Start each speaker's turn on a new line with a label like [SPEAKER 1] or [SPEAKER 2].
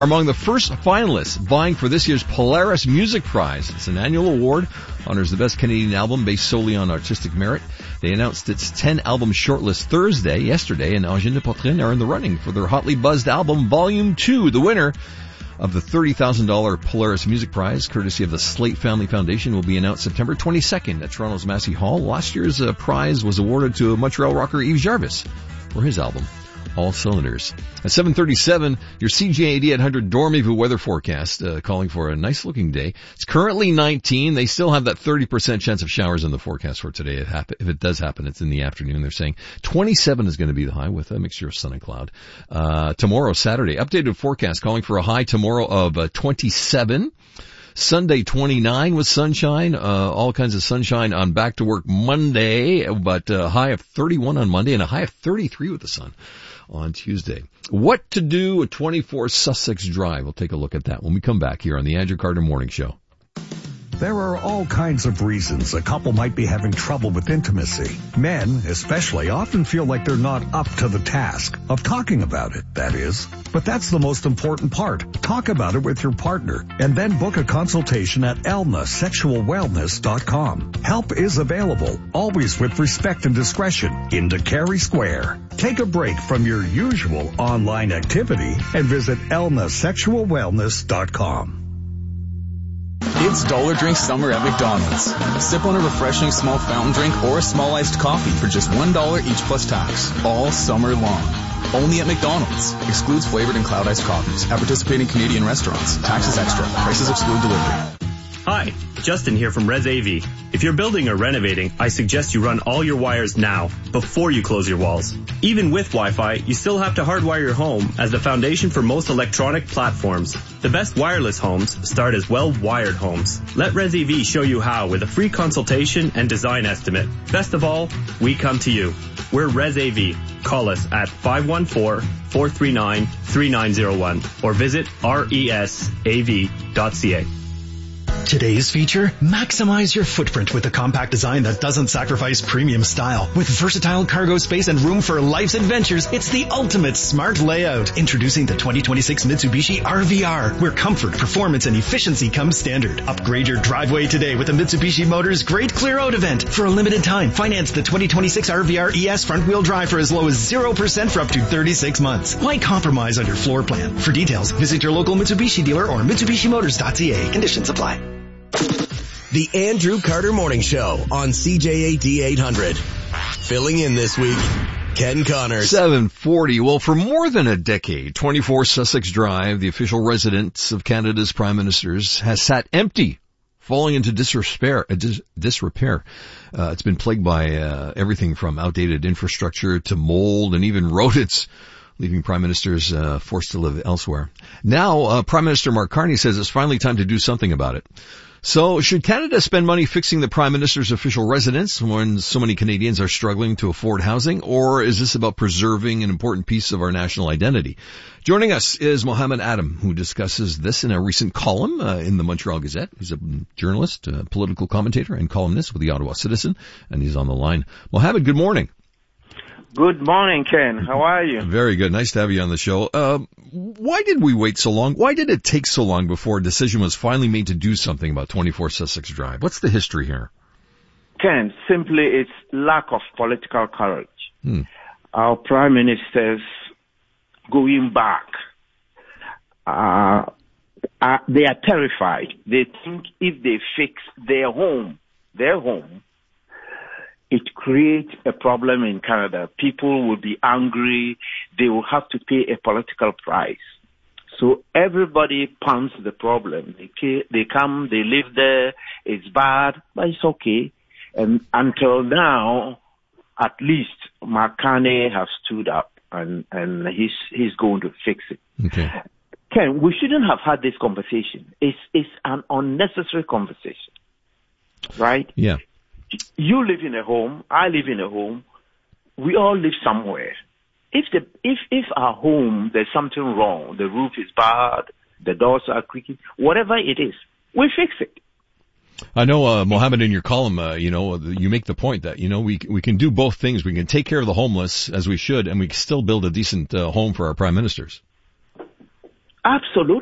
[SPEAKER 1] Among the first finalists vying for this year's Polaris Music Prize. It's an annual award, honors the best Canadian album based solely on artistic merit. They announced its 10-album shortlist yesterday, and Angine de Poitrine are in the running for their hotly buzzed album Volume 2, the winner of the $30,000 Polaris Music Prize, courtesy of the Slate Family Foundation, will be announced September 22nd at Toronto's Massey Hall. Last year's prize was awarded to Montreal rocker Yves Jarvis for his album All Cylinders. At 7:37, your CJA 8800 Dormez-vous weather forecast, calling for a nice looking day. It's currently 19. They still have that 30% chance of showers in the forecast for today. If it does happen, it's in the afternoon. They're saying 27 is going to be the high with a mixture of sun and cloud. Tomorrow, Saturday, updated forecast calling for a high tomorrow of 27. Sunday 29 with sunshine, all kinds of sunshine on back to work Monday, but a high of 31 on Monday and a high of 33 with the sun on Tuesday. What to do at 24 Sussex Drive? We'll take a look at that when we come back here on the Andrew Carter Morning Show.
[SPEAKER 2] There are all kinds of reasons a couple might be having trouble with intimacy. Men, especially, often feel like they're not up to the task of talking about it, that is. But that's the most important part. Talk about it with your partner and then book a consultation at elnasexualwellness.com. Help is available, always with respect and discretion, in Carey Square. Take a break from your usual online activity and visit elnasexualwellness.com.
[SPEAKER 3] It's Dollar Drink Summer at McDonald's. Sip on a refreshing small fountain drink or a small iced coffee for just $1 each plus tax, all summer long. Only at McDonald's. Excludes flavored and cloud iced coffees at participating Canadian restaurants. Taxes extra. Prices exclude delivery.
[SPEAKER 4] Hi, Justin here from Res AV. If you're building or renovating, I suggest you run all your wires now, before you close your walls. Even with Wi-Fi, you still have to hardwire your home as the foundation for most electronic platforms. The best wireless homes start as well-wired homes. Let Res AV show you how with a free consultation and design estimate. Best of all, we come to you. We're Res AV. Call us at 514-439-3901 or visit resav.ca.
[SPEAKER 5] Today's feature, maximize your footprint with a compact design that doesn't sacrifice premium style. With versatile cargo space and room for life's adventures, it's the ultimate smart layout. Introducing the 2026 Mitsubishi RVR, where comfort, performance, and efficiency come standard. Upgrade your driveway today with the Mitsubishi Motors Great Clear Out event. For a limited time, finance the 2026 RVR ES front-wheel drive for as low as 0% for up to 36 months. Why compromise on your floor plan? For details, visit your local Mitsubishi dealer or MitsubishiMotors.ca. Conditions apply.
[SPEAKER 6] The Andrew Carter Morning Show on CJAD 800. Filling in this week, Ken Connors.
[SPEAKER 1] 7:40. Well, for more than a decade, 24 Sussex Drive, the official residence of Canada's prime ministers, has sat empty, falling into disrepair. It's been plagued by everything from outdated infrastructure to mold and even rodents, leaving prime ministers forced to live elsewhere. Now, Prime Minister Mark Carney says it's finally time to do something about it. So, should Canada spend money fixing the Prime Minister's official residence when so many Canadians are struggling to afford housing, or is this about preserving an important piece of our national identity? Joining us is Mohammed Adam, who discusses this in a recent column in the Montreal Gazette. He's a journalist, a political commentator, and columnist with the Ottawa Citizen, and he's on the line. Mohammed, good morning.
[SPEAKER 7] Good morning, Ken. How are you?
[SPEAKER 1] Very good. Nice to have you on the show. Why did we wait so long? Why did it take so long before a decision was finally made to do something about 24 Sussex Drive? What's the history here?
[SPEAKER 7] Ken, simply it's lack of political courage. Our prime ministers going back, they are terrified. They think if they fix their home, it creates a problem in Canada. People will be angry. They will have to pay a political price. So everybody pumps the problem. They come, they live there. It's bad, but it's okay. And until now, at least Mark Carney has stood up and he's going to fix it.
[SPEAKER 1] Okay.
[SPEAKER 7] Ken, we shouldn't have had this conversation. It's an unnecessary conversation, right?
[SPEAKER 1] Yeah.
[SPEAKER 7] You live in a home, I live in a home, we all live somewhere. If our home, there's something wrong, the roof is bad, the doors are creaking, whatever it is, we fix it.
[SPEAKER 1] I know, Mohammed, in your column, you make the point that, we can do both things. We can take care of the homeless as we should, and we can still build a decent home for our prime ministers.
[SPEAKER 7] Absolutely.